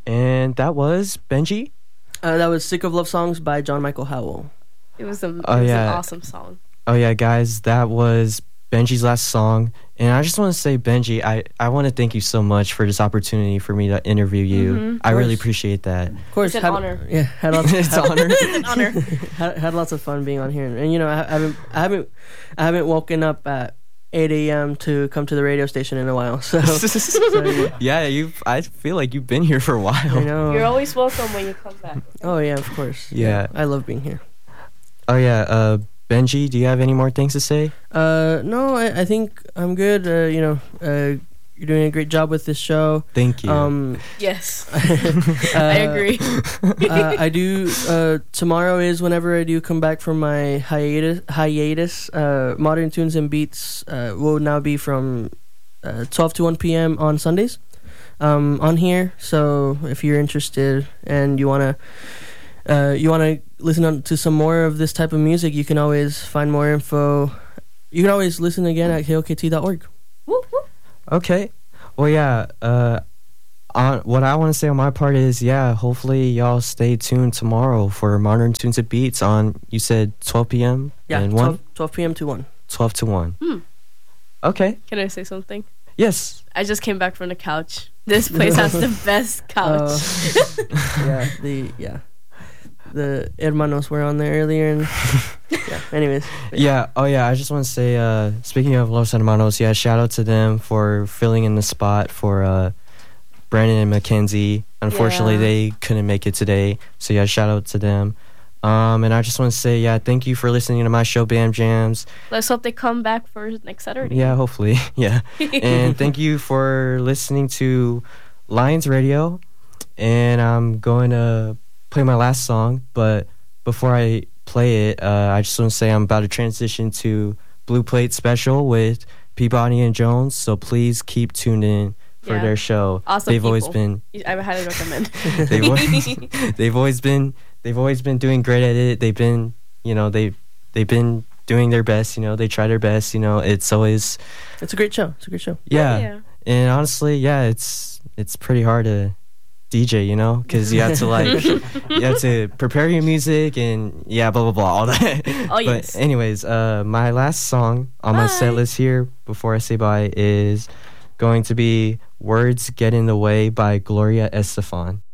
And that was Benji. That was Sick of Love Songs by John Michael Howell. It was an awesome song. Oh, yeah, guys, that was Benji's last song. And I just want to say, Benji, I want to thank you so much for this opportunity for me to interview you. I really appreciate that. Of course. It's an honor. Yeah, had lots It's an honor. It's an honor. had lots of fun being on here. And, you know, I haven't woken up at 8 a.m. to come to the radio station in a while. So, Yeah, I feel like you've been here for a while. I know. You're always welcome when you come back. Oh, yeah, of course. Yeah. I love being here. Oh, yeah. Benji, do you have any more things to say? No, I think I'm good. You're doing a great job with this show. Thank you. Yes. I agree. I do. Tomorrow is whenever I do come back from my hiatus. Modern Tunes and Beats will now be from 12 to 1 p.m. on Sundays on here. So if you're interested and you wanna listen to some more of this type of music, you can always find more info. You can always listen again at kokt.org. Whoop, whoop. Okay. Well, yeah. What I want to say on my part is, yeah, hopefully y'all stay tuned tomorrow for Modern Tunes and Beats on, you said 12 p.m.? Yeah, and 12 p.m. to 1. 12 to 1. Okay. Can I say something? Yes. I just came back from the couch. This place has the best couch. The hermanos were on there earlier, and anyways. Yeah. Oh, yeah. I just want to say, speaking of Los Hermanos, yeah, shout out to them for filling in the spot for Brandon and Mackenzie. Unfortunately, they couldn't make it today. So, yeah, shout out to them. And I just want to say, yeah, thank you for listening to my show, Bam Jams. Let's hope they come back for next Saturday. Yeah, hopefully. Yeah. And thank you for listening to Lions Radio. And I'm going to play my last song, but before I play it, I just want to say I'm about to transition to Blue Plate Special with Peabody and Jones, so please keep tuned in for their show. Awesome. They've always been I highly recommend. they've always been doing great at it. They've been doing their best, they try their best, it's a great show. It's a great show. Yeah. And honestly, it's pretty hard to DJ, because you have to you have to prepare your music and blah blah blah, all that. Oh yes. But anyways, my last song on my set list here before I say bye is going to be Words Get in the Way by Gloria Estefan.